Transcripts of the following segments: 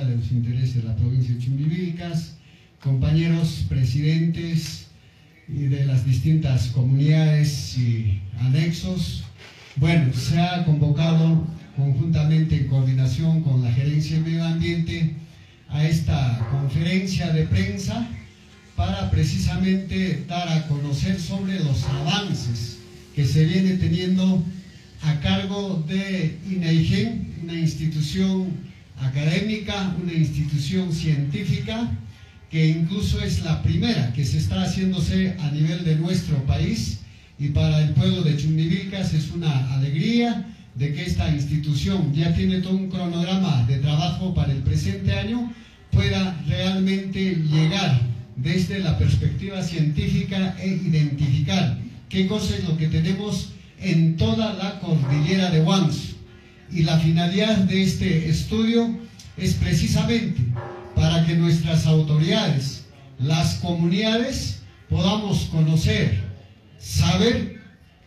de los intereses de la provincia de Chumbivilcas, compañeros presidentes y de las distintas comunidades y anexos. Bueno, se ha convocado conjuntamente en coordinación con la Gerencia de Medio Ambiente a esta conferencia de prensa para precisamente dar a conocer sobre los avances que se viene teniendo a cargo de INAIGEN, una institución académica, una institución científica, que incluso es la primera que se está haciéndose a nivel de nuestro país, y para el pueblo de Chumbivilcas es una alegría de que esta institución ya tiene todo un cronograma de trabajo para el presente año, pueda realmente llegar desde la perspectiva científica e identificar qué cosa es lo que tenemos en toda la cordillera de Huánuco. Y la finalidad de este estudio es precisamente para que nuestras autoridades, las comunidades, podamos conocer, saber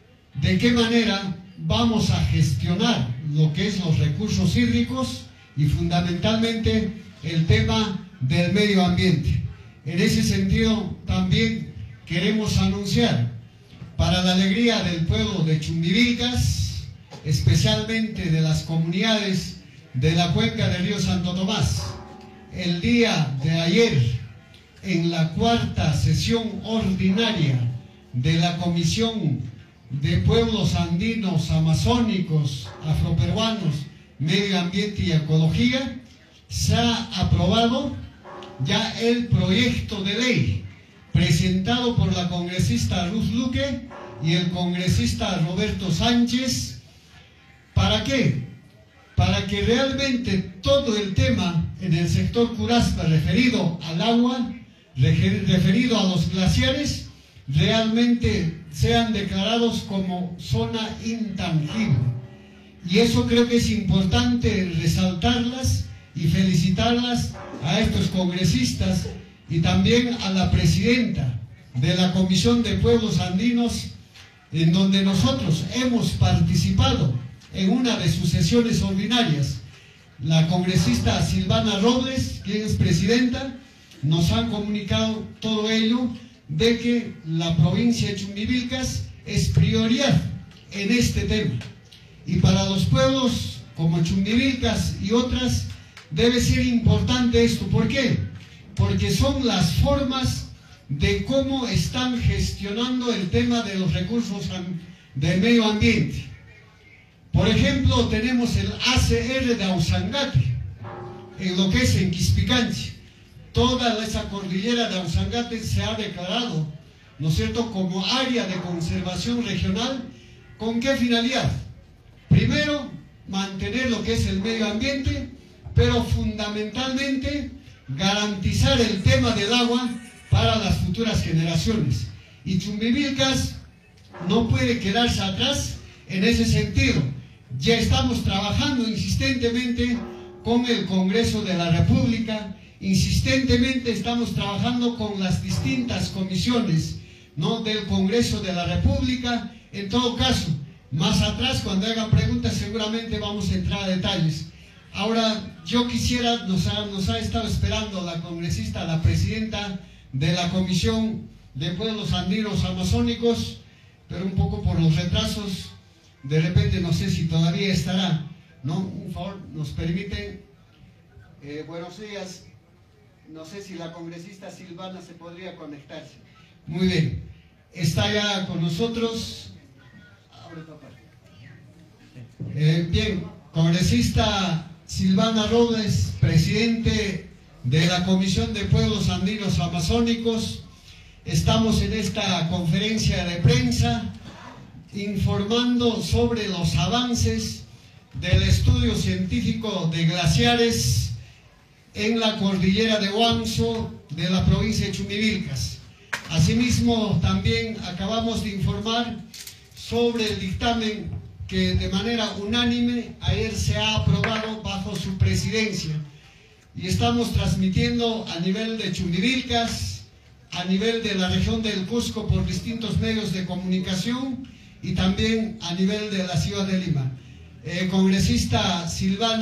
de qué manera vamos a gestionar lo que es los recursos hídricos y fundamentalmente el tema del medio ambiente. En ese sentido también queremos anunciar, para la alegría del pueblo de Chumbivilcas, especialmente de las comunidades de la cuenca del río Santo Tomás, el día de ayer, en la cuarta sesión ordinaria de la Comisión de Pueblos Andinos, Amazónicos, Afroperuanos, Medio Ambiente y Ecología, se ha aprobado ya el proyecto de ley presentado por la congresista Ruth Luque y el congresista Roberto Sánchez. ¿Para qué? Para que realmente todo el tema en el sector Curaspa referido al agua, referido a los glaciares, realmente sean declarados como zona intangible. Y eso creo que es importante resaltarlas y felicitarlas a estos congresistas y también a la presidenta de la Comisión de Pueblos Andinos, en donde nosotros hemos participado en una de sus sesiones ordinarias. La congresista Silvana Robles, quien es presidenta, nos han comunicado todo ello, de que la provincia de Chumbivilcas es prioridad en este tema. Y para los pueblos como Chumbivilcas y otras debe ser importante esto. ¿Por qué? Porque son las formas de cómo están gestionando el tema de los recursos del medio ambiente. Por ejemplo, tenemos el ACR de Ausangate, en lo que es en Quispicanchi. Toda esa cordillera de Ausangate se ha declarado, ¿no es cierto?, como área de conservación regional. ¿Con qué finalidad? Primero, mantener lo que es el medio ambiente, pero fundamentalmente garantizar el tema del agua para las futuras generaciones. Y Chumbivilcas no puede quedarse atrás en ese sentido. Ya estamos trabajando insistentemente con el Congreso de la República, insistentemente estamos trabajando con las distintas comisiones, ¿no?, del Congreso de la República. En todo caso, más atrás, cuando hagan preguntas, seguramente vamos a entrar a detalles. Ahora, yo quisiera, nos ha estado esperando la congresista, la presidenta de la Comisión de Pueblos Andinos Amazónicos, pero un poco por los retrasos, de repente no sé si todavía estará, ¿no? Un favor, nos permiten. Buenos días. No sé si la congresista Silvana se podría conectarse. Muy bien. Está ya con nosotros. Bien, congresista Silvana Robles, presidente de la Comisión de Pueblos Andinos Amazónicos. Estamos en esta conferencia de prensa informando sobre los avances del estudio científico de glaciares en la cordillera de Huánuco de la provincia de Chumbivilcas. Asimismo, también acabamos de informar sobre el dictamen que de manera unánime ayer se ha aprobado bajo su presidencia. Y estamos transmitiendo a nivel de Chumbivilcas, a nivel de la región del Cusco por distintos medios de comunicación y también a nivel de la ciudad de Lima. Congresista Silvana